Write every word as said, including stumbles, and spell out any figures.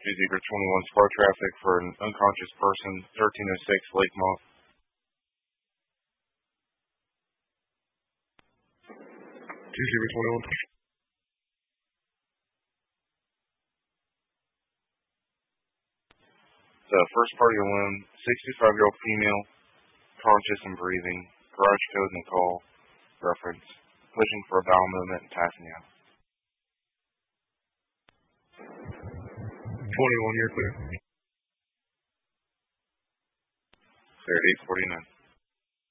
Two zero twenty-one Spark traffic for an unconscious person, thirteen oh six Lakemont. Two zero twenty-one. The first party alone, sixty-five-year-old female, conscious and breathing. Garage code and call. Reference. Pushing for a bowel movement and passing out. twenty-one, you're clear. Clear at eight forty-nine.